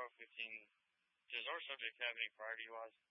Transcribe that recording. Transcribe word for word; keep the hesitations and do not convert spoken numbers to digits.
Bravo fifteen, does our subject have any priority wise?